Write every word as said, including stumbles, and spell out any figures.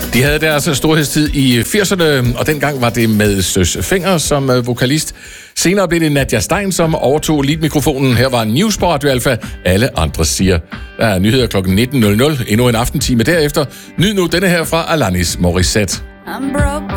De havde deres storhedstid i firserne, og dengang var det med Søs Fenger som øh, vokalist. Senere blev det Nadia Stein, som overtog leadmikrofonen. Her var News på Radio Alfa. Alle andre siger. Der er nyheder klokken nitten nul nul. Endnu en aftentime derefter. Nyd nu denne her fra Alanis Morissette. I'm broke.